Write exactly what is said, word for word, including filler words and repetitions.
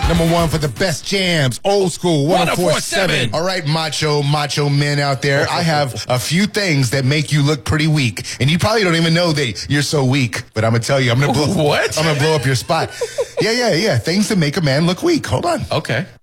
Number one for the best jams, old school, one oh four point seven. All right, macho, macho men out there. I have a few things that make you look pretty weak. And you probably don't even know that you're so weak. But I'm going to tell you, I'm going to blow, what? I'm going to blow up your spot. Yeah, yeah, yeah. Things that make a man look weak. Hold on. Okay.